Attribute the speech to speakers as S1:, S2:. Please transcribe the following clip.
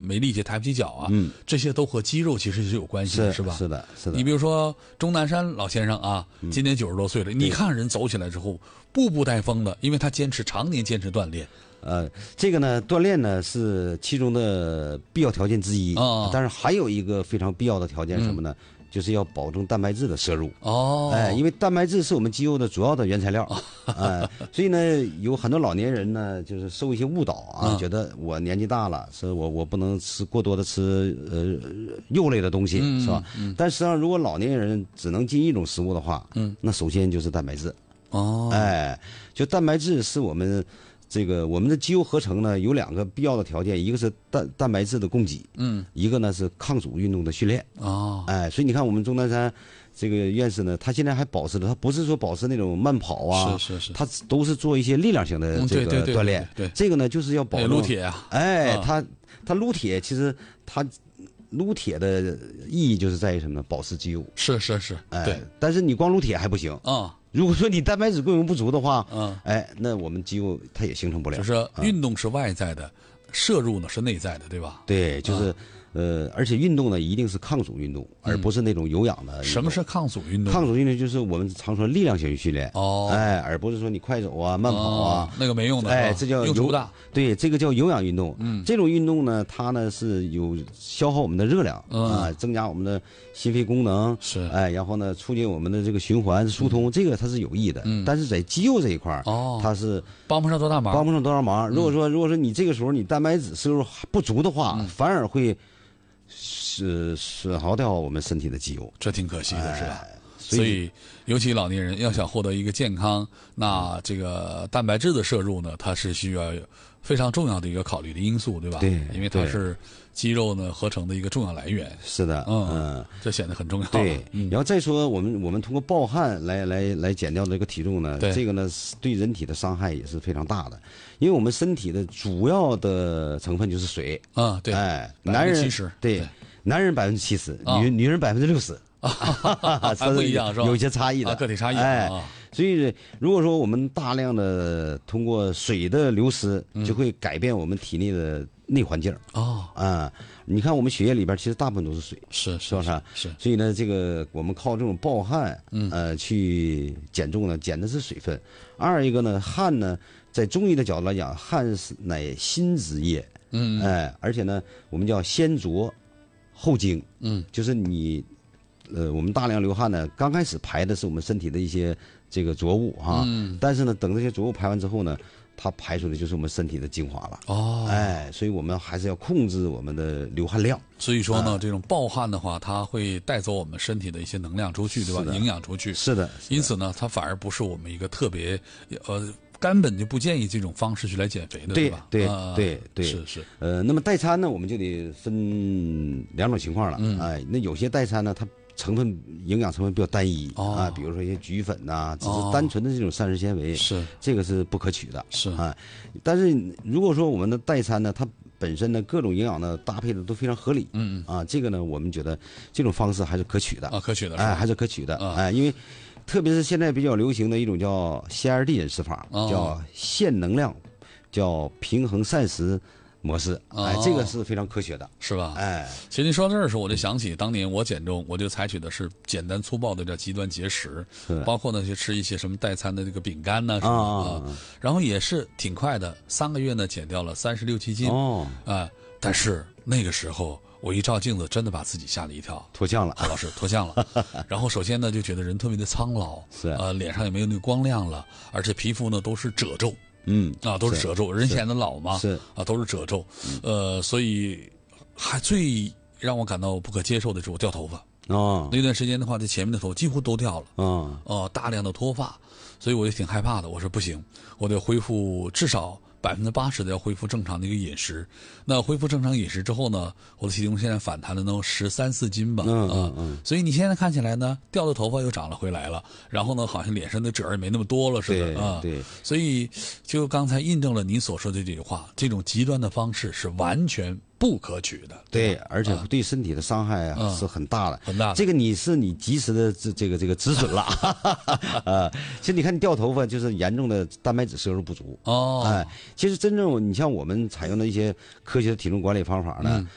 S1: 没力气抬不起脚啊，这些都和肌肉其实是有关系的，是吧？
S2: 是的，是的。
S1: 你比如说钟南山老先生啊，今年90多岁了，你看人走起来之后步步带风的，因为他常年坚持锻炼。
S2: 这个呢，锻炼呢是其中的必要条件之一但是还有一个非常必要的条件什么呢？就是要保证蛋白质的摄入因为蛋白质是我们肌肉的主要的原材料所以呢，有很多老年人呢，就是受一些误导觉得我年纪大了，是我不能过多的吃肉类的东西，是吧？但实际上，如果老年人只能进一种食物的话，那首先就是蛋白质就蛋白质是我们的肌肉合成呢有2个必要的条件，一个是蛋白质的供给，一个呢是抗阻运动的训练所以你看我们钟南山这个院士呢，他现在还保持着，他不是说保持那种慢跑
S1: 是，
S2: 他都是做一些力量型的这个锻炼。
S1: 对，
S2: 这个呢就是要保证
S1: 撸铁啊，
S2: 他撸铁，其实他撸铁的意义就是在于什么呢？保持肌肉。
S1: 是，对。
S2: 但是你光撸铁还不行如果说你蛋白质供应不足的话，那我们肌肉它也形成不了。
S1: 就是运动是外在的，摄入呢是内在的，对吧？
S2: 对，就是而且运动呢一定是抗阻运动，而不是那种有氧的运动。
S1: 什么是抗阻运动？
S2: 抗阻运动就是我们常说力量型训练而不是说你快走啊、慢跑啊，
S1: 那个没用的
S2: 这叫
S1: 用处不大。
S2: 对，这个叫有氧运动。这种运动呢，它呢是有消耗我们的热量增加我们的心肺功能
S1: 是
S2: 然后呢促进我们的这个循环疏通，这个它是有益的。但是在肌肉这一块它是
S1: 帮不上多大忙。
S2: 如果说你这个时候你蛋白质摄入不足的话，反而会损耗掉我们身体的肌肉，
S1: 这挺可惜的，是吧？所以，尤其老年人要想获得一个健康，那这个蛋白质的摄入呢，它是需要非常重要的一个考虑的因素，对吧？
S2: 对，
S1: 因为它是肌肉呢合成的一个重要来源。
S2: 是的，
S1: 这显得很重要。
S2: 对，然后再说我们通过暴汗来减掉这个体重呢，这个呢对人体的伤害也是非常大的，因为我们身体的主要的成分就是水
S1: 对，
S2: 男人
S1: 70%
S2: 对，男人70%，女人60%。
S1: 还不一样是吧？
S2: 有一些差异的
S1: 个体差异
S2: 所以如果说我们大量的通过水的流失，就会改变我们体内的内环境你看我们血液里边其实大部分都是水，
S1: 是
S2: 不是？
S1: 是。
S2: 所以呢，这个我们靠这种暴汗去减重呢，减的是水分。二一个呢，汗呢，在中医的角度来讲，汗乃心之液，而且呢，我们叫先浊后精，就是你。我们大量流汗呢，刚开始排的是我们身体的一些这个浊物但是呢，等这些浊物排完之后呢，它排出的就是我们身体的精华了所以我们还是要控制我们的流汗量。
S1: 所以说呢，这种暴汗的话，它会带走我们身体的一些能量出去，对吧？营养出去。
S2: 是的。
S1: 因此呢，它反而不是我们一个特别根本就不建议这种方式去来减肥的，对吧？
S2: 对，
S1: 是。
S2: 那么代餐呢，我们就得分2种情况了那有些代餐呢，它营养成分比较单一比如说一些菊粉只是单纯的这种膳食纤维，
S1: 是
S2: 这个是不可取的，
S1: 是
S2: 但是如果说我们的代餐呢，它本身呢各种营养呢搭配的都非常合理，这个呢我们觉得这种方式还是可取的
S1: 可取的，
S2: 还是可取的因为特别是现在比较流行的一种叫 CRD 饮食法，叫限能量，叫平衡膳食模式，这个是非常科学的，
S1: 是吧？其实你说到这儿的时候，我就想起当年我减重，我就采取的是简单粗暴的叫极端节食，包括呢就吃一些什么代餐的这个饼干什么然后也是挺快的，3个月呢减掉了36、7斤但是那个时候我一照镜子，真的把自己吓了一跳，
S2: 脱相了，
S1: 何老师脱相了。然后首先呢就觉得人特别的苍老，脸上也没有那个光亮了，而且皮肤呢都是褶皱。都是褶皱，人显得老嘛，都是褶皱，所以还最让我感到不可接受的是我掉头发那段时间的话，这前面的头几乎都掉了大量的脱发，所以我就挺害怕的。我说不行，我得恢复至少80%的要恢复正常的一个饮食。那恢复正常饮食之后呢，我的体重现在反弹了能有13、14斤吧所以你现在看起来呢，掉的头发又长了回来了，然后呢，好像脸上的褶也没那么多了似的
S2: 对，
S1: 所以就刚才印证了您所说的这句话，这种极端的方式是完全不可取的，
S2: 对，而且对身体的伤害是很大的，
S1: 很大的。
S2: 这个你及时的这个止损了其实你看你掉头发就是严重的蛋白质摄入不足
S1: 其
S2: 实真正你像我们采用的一些科学的体重管理方法呢